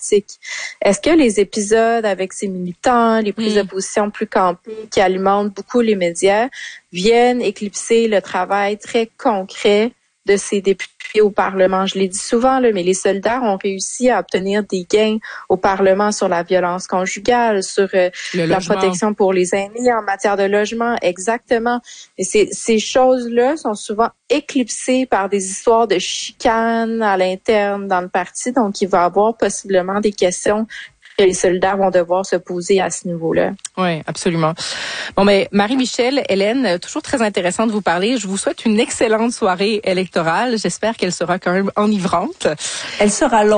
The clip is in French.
problématique. Est-ce que les épisodes avec ces militants, les prises de position plus campées qui alimentent beaucoup les médias viennent éclipser le travail très concret de ces députés au Parlement? Je l'ai dit souvent, là, mais les soldats ont réussi à obtenir des gains au Parlement sur la violence conjugale, sur la protection pour les aînés en matière de logement, exactement. Et ces choses-là sont souvent éclipsées par des histoires de chicanes à l'interne dans le parti, donc il va y avoir possiblement des questions que les soldats vont devoir se poser à ce niveau-là. Oui, absolument. Bon, mais Marie-Michèle, Hélène, toujours très intéressant de vous parler. Je vous souhaite une excellente soirée électorale. J'espère qu'elle sera quand même enivrante. Elle sera longue.